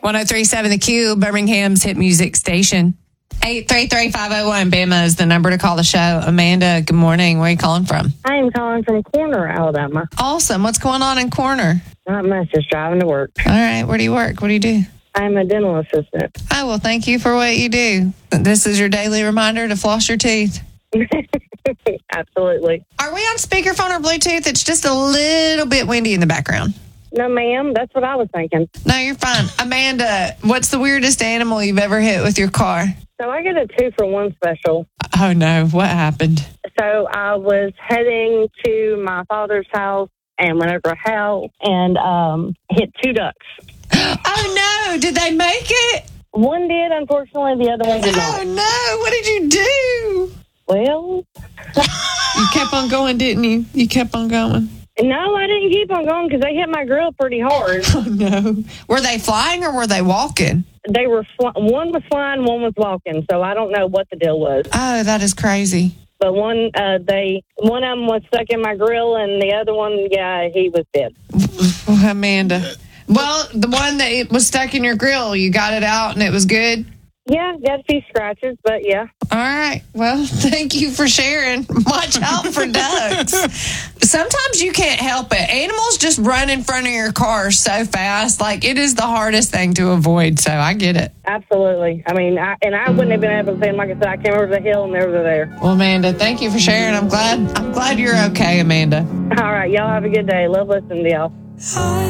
103.7 The Q, Birmingham's hit music station. 833-501 Bama is the number to call the show. Amanda, good morning. Where are you calling from? I am calling from Corner, Alabama. Awesome. What's going on in Corner? Not much, just driving to work. All right. Where do you work? What do you do? I'm a dental assistant. Oh, well, thank you for what you do. This is your daily reminder to floss your teeth. Absolutely. Are we on speakerphone or Bluetooth? It's just a little bit windy in the background. No, ma'am. That's what I was thinking. No, you're fine. Amanda, what's the weirdest animal you've ever hit with your car? So I get a 2-for-1 special. Oh, no. What happened? So I was heading to my father's house and went over a house and hit 2 ducks. Oh, no. Did they make it? One did, unfortunately. The other one did not. Oh, no. What did you do? Well, You kept on going, didn't you? You kept on going. no, I didn't keep on going because they hit my grill pretty hard. Oh, no. Were they flying or were they walking? They were one was flying, one was walking. So I don't know what the deal was. Oh, that is crazy. But one of them was stuck in my grill, and the other one, yeah, he was dead. Oh, Amanda. Well, the one that was stuck in your grill, you got it out and it was good? Yeah, got a few scratches, but yeah. All right. Well, thank you for sharing. Watch out for ducks. Sometimes you can't help it. Animals just run in front of your car so fast. Like, it is the hardest thing to avoid, so I get it. Absolutely. I mean, I wouldn't have been able to see them. Like I said, I came over the hill and they were there. Well, Amanda, thank you for sharing. I'm glad you're okay, Amanda. All right. Y'all have a good day. Love listening to y'all.